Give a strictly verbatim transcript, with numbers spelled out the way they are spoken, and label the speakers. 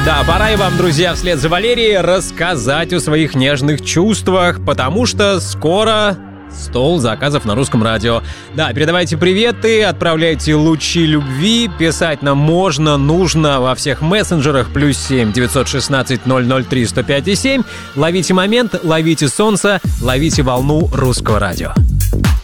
Speaker 1: Да, пора и вам, друзья, вслед за Валерией рассказать о своих нежных чувствах, потому что скоро стол заказов на Русском радио. Да, передавайте приветы, отправляйте лучи любви, писать нам можно, нужно во всех мессенджерах плюс семь девятьсот шестнадцать ноль ноль три сто пять и семь. Ловите момент, ловите солнце, ловите волну Русского радио.